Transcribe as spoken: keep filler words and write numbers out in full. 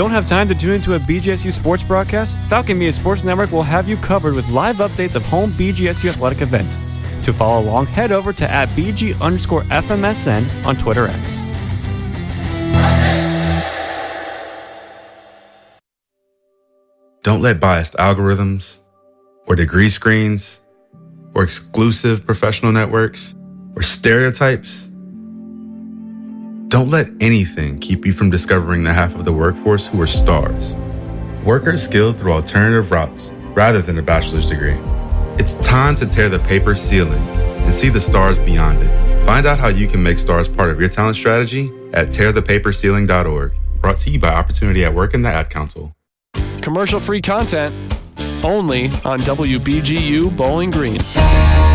Don't have time to tune into a B G S U sports broadcast? Falcon Media Sports Network will have you covered with live updates of home B G S U athletic events. To follow along, head over to at BG underscore FMSN on Twitter X. Don't let biased algorithms or degree screens or exclusive professional networks or stereotypes. Don't let anything keep you from discovering the half of the workforce who are stars. Workers skilled through alternative routes rather than a bachelor's degree. It's time to tear the paper ceiling and see the stars beyond it. Find out how you can make stars part of your talent strategy at tear the paper ceiling dot org. Brought to you by Opportunity at Work and the Ad Council. Commercial-free content only on W B G U Bowling Green.